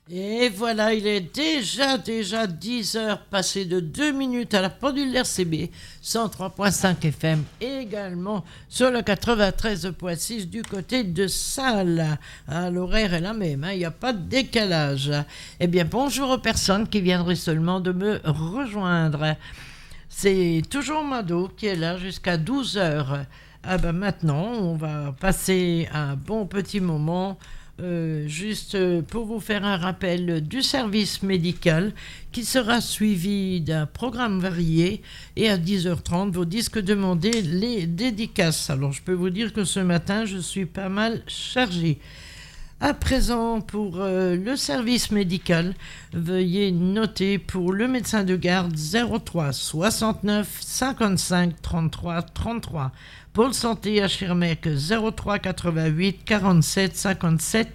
Et voilà, il est déjà 10 heures passées de 2 minutes à la pendule RCB 103.5 FM et également sur le 93.6 du côté de Salles. L'horaire est la même, il n'y a pas de décalage. Eh bien, bonjour aux personnes qui viendraient seulement de me rejoindre. C'est toujours Mado qui est là jusqu'à 12 heures. Maintenant, on va passer un bon petit moment. Juste pour vous faire un rappel du service médical qui sera suivi d'un programme varié et à 10h30 vos disques demandés, les dédicaces. Alors je peux vous dire que ce matin je suis pas mal chargé. À présent, pour le service médical, veuillez noter pour le médecin de garde 03 69 55 33 33. Pôle santé à Schirmeck 03 88 47 57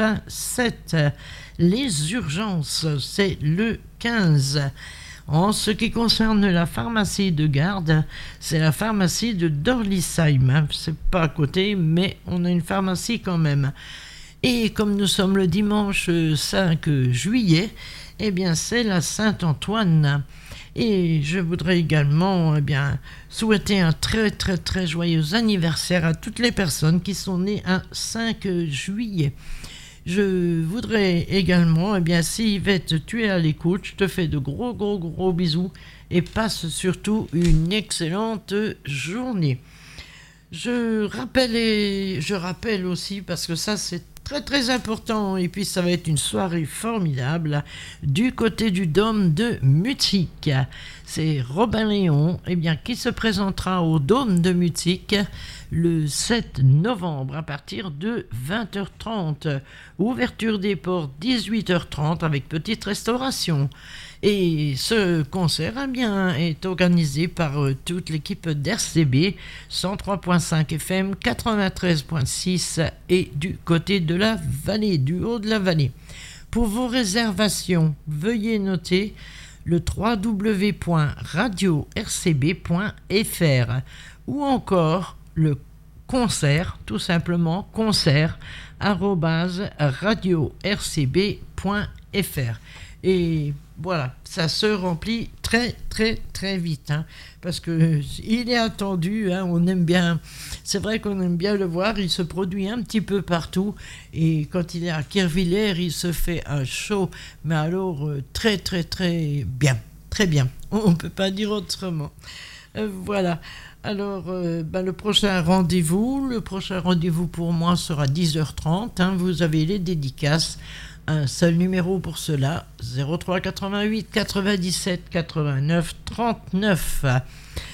87. Les urgences, c'est le 15. En ce qui concerne la pharmacie de garde, c'est la pharmacie de Dorlisheim. C'est pas à côté, mais on a une pharmacie quand même. Et comme nous sommes le dimanche 5 juillet, eh bien c'est la Saint-Antoine. Et je voudrais également souhaiter un très très très joyeux anniversaire à toutes les personnes qui sont nées un 5 juillet. Je voudrais également, si Yvette tu es à l'écoute, je te fais de gros bisous et passe surtout une excellente journée. Je rappelle aussi, parce que ça c'est très très important, et puis ça va être une soirée formidable du côté du Dôme de Mutzig. C'est Robin Léon qui se présentera au Dôme de Mutzig le 7 novembre à partir de 20h30. Ouverture des portes 18h30 avec petite restauration. Et ce concert est organisé par toute l'équipe d'RCB 103.5 FM, 93.6 et du côté de la vallée, du haut de la vallée. Pour vos réservations, veuillez noter le www.radio-rcb.fr ou encore le concert, tout simplement concert@radio-rcb.fr. Et voilà, ça se remplit très très très vite, parce que il est attendu, on aime bien, c'est vrai qu'on aime bien le voir, il se produit un petit peu partout, et quand il est à Kervillers, il se fait un show, mais alors très très très bien, on ne peut pas dire autrement. Voilà. Alors, le prochain rendez-vous pour moi sera 10h30, vous avez les dédicaces. Un seul numéro pour cela, 03 88 97 89 39.